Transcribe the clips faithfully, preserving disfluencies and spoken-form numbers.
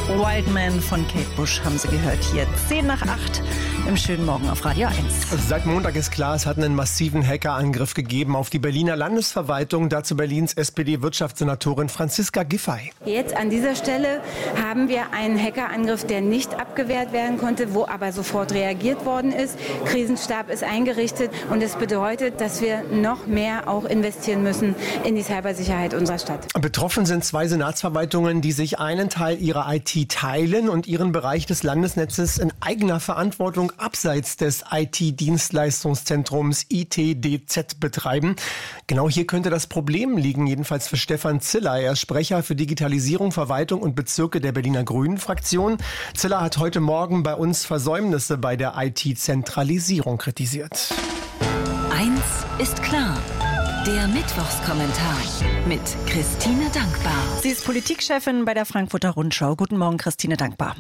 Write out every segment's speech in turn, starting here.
Wildman von Kate Bush haben Sie gehört hier. zehn nach acht im schönen Morgen auf Radio eins. Seit Montag ist klar, es hat einen massiven Hackerangriff gegeben auf die Berliner Landesverwaltung. Dazu Berlins S P D-Wirtschaftssenatorin Franziska Giffey. Jetzt an dieser Stelle haben wir einen Hackerangriff, der nicht abgewehrt werden konnte, wo aber sofort reagiert worden ist. Krisenstab ist eingerichtet und es bedeutet, dass wir noch mehr auch investieren müssen in die Cybersicherheit unserer Stadt. Betroffen sind zwei Senatsverwaltungen, die sich einen Teil ihrer I T teilen und ihren Bereich des Landesnetzes in eigener Verantwortung abseits des I T-Dienstleistungszentrums I T D Z betreiben. Genau hier könnte das Problem liegen, jedenfalls für Stefan Ziller. Er ist Sprecher für Digitalisierung, Verwaltung und Bezirke der Berliner Grünen-Fraktion. Ziller hat heute Morgen bei uns Versäumnisse bei der I T-Zentralisierung kritisiert. Eins ist klar. Der Mittwochskommentar mit Christine Dankbar. Sie ist Politikchefin bei der Frankfurter Rundschau. Guten Morgen, Christine Dankbar.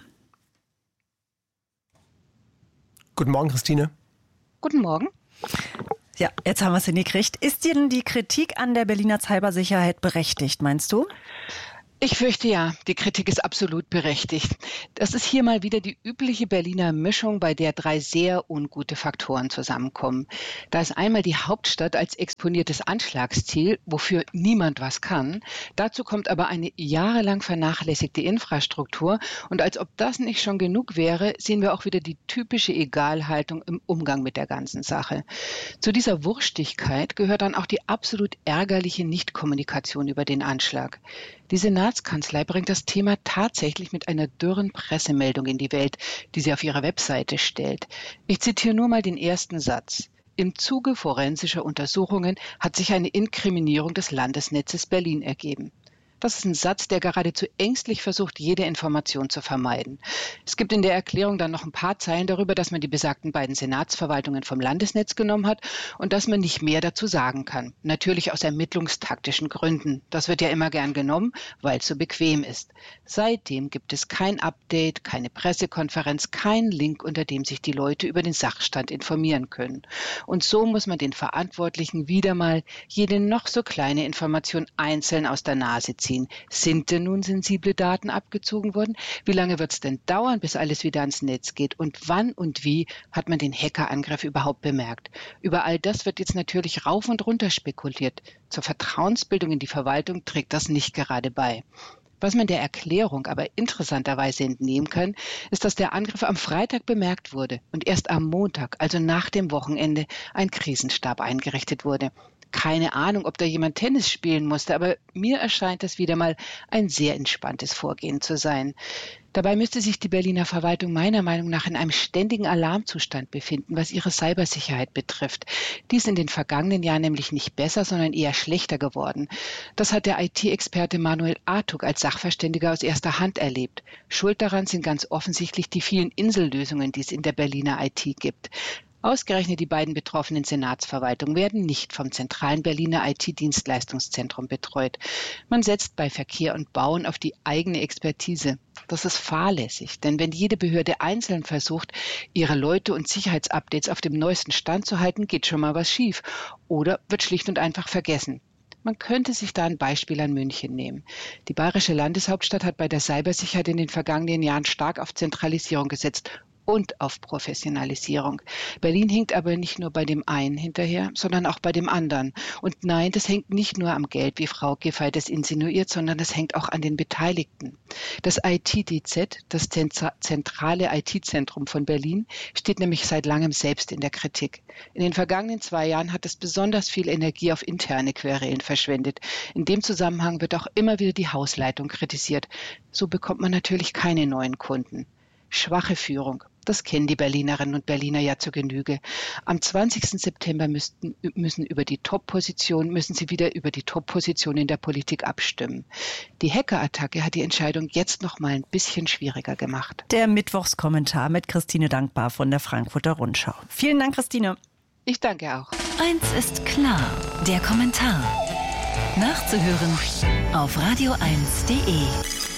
Guten Morgen, Christine. Guten Morgen. Ja, jetzt haben wir es hingekriegt. Ist denn die Kritik an der Berliner Cybersicherheit berechtigt, meinst du? Ich fürchte ja, die Kritik ist absolut berechtigt. Das ist hier mal wieder die übliche Berliner Mischung, bei der drei sehr ungute Faktoren zusammenkommen. Da ist einmal die Hauptstadt als exponiertes Anschlagsziel, wofür niemand was kann. Dazu kommt aber eine jahrelang vernachlässigte Infrastruktur. Und als ob das nicht schon genug wäre, sehen wir auch wieder die typische Egalhaltung im Umgang mit der ganzen Sache. Zu dieser Wurstigkeit gehört dann auch die absolut ärgerliche Nichtkommunikation über den Anschlag. Die Senatskanzlei bringt das Thema tatsächlich mit einer dürren Pressemeldung in die Welt, die sie auf ihrer Webseite stellt. Ich zitiere nur mal den ersten Satz. Im Zuge forensischer Untersuchungen hat sich eine Inkriminierung des Landesnetzes Berlin ergeben. Das ist ein Satz, der geradezu ängstlich versucht, jede Information zu vermeiden. Es gibt in der Erklärung dann noch ein paar Zeilen darüber, dass man die besagten beiden Senatsverwaltungen vom Landesnetz genommen hat und dass man nicht mehr dazu sagen kann. Natürlich aus ermittlungstaktischen Gründen. Das wird ja immer gern genommen, weil es so bequem ist. Seitdem gibt es kein Update, keine Pressekonferenz, kein Link, unter dem sich die Leute über den Sachstand informieren können. Und so muss man den Verantwortlichen wieder mal jede noch so kleine Information einzeln aus der Nase ziehen. Sind denn nun sensible Daten abgezogen worden? Wie lange wird es denn dauern, bis alles wieder ans Netz geht? Und wann und wie hat man den Hackerangriff überhaupt bemerkt? Über all das wird jetzt natürlich rauf und runter spekuliert. Zur Vertrauensbildung in die Verwaltung trägt das nicht gerade bei. Was man der Erklärung aber interessanterweise entnehmen kann, ist, dass der Angriff am Freitag bemerkt wurde und erst am Montag, also nach dem Wochenende, ein Krisenstab eingerichtet wurde. Keine Ahnung, ob da jemand Tennis spielen musste, aber mir erscheint das wieder mal ein sehr entspanntes Vorgehen zu sein. Dabei müsste sich die Berliner Verwaltung meiner Meinung nach in einem ständigen Alarmzustand befinden, was ihre Cybersicherheit betrifft. Die ist in den vergangenen Jahren nämlich nicht besser, sondern eher schlechter geworden. Das hat der I T-Experte Manuel Artuk als Sachverständiger aus erster Hand erlebt. Schuld daran sind ganz offensichtlich die vielen Insellösungen, die es in der Berliner I T gibt. Ausgerechnet die beiden betroffenen Senatsverwaltungen werden nicht vom zentralen Berliner I T-Dienstleistungszentrum betreut. Man setzt bei Verkehr und Bauen auf die eigene Expertise. Das ist fahrlässig, denn wenn jede Behörde einzeln versucht, ihre Leute und Sicherheitsupdates auf dem neuesten Stand zu halten, geht schon mal was schief oder wird schlicht und einfach vergessen. Man könnte sich da ein Beispiel an München nehmen. Die bayerische Landeshauptstadt hat bei der Cybersicherheit in den vergangenen Jahren stark auf Zentralisierung gesetzt und auf Professionalisierung. Berlin hinkt aber nicht nur bei dem einen hinterher, sondern auch bei dem anderen. Und nein, das hängt nicht nur am Geld, wie Frau Giffey das insinuiert, sondern das hängt auch an den Beteiligten. Das I T D Z, das zentrale I T-Zentrum von Berlin, steht nämlich seit langem selbst in der Kritik. In den vergangenen zwei Jahren hat es besonders viel Energie auf interne Querelen verschwendet. In dem Zusammenhang wird auch immer wieder die Hausleitung kritisiert. So bekommt man natürlich keine neuen Kunden. Schwache Führung. Das kennen die Berlinerinnen und Berliner ja zur Genüge. Am zwanzigsten September müssten, müssen über die Top-Position, müssen sie wieder über die Top-Position in der Politik abstimmen. Die Hackerattacke hat die Entscheidung jetzt noch mal ein bisschen schwieriger gemacht. Der Mittwochskommentar mit Christine Dankbar von der Frankfurter Rundschau. Vielen Dank, Christine. Ich danke auch. Eins ist klar, der Kommentar. Nachzuhören auf radio eins punkt de.